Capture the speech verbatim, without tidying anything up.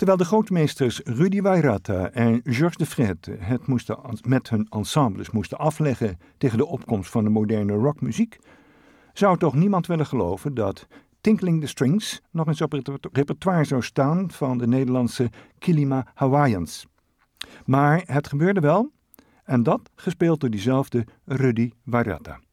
Terwijl de grootmeesters Rudy Wairata en Georges de Fret het moesten, met hun ensembles moesten afleggen tegen de opkomst van de moderne rockmuziek, zou toch niemand willen geloven dat Tinkling the Strings nog eens op het repertoire zou staan van de Nederlandse Kilima Hawaiians. Maar het gebeurde wel, en dat gespeeld door diezelfde Rudy Wairata.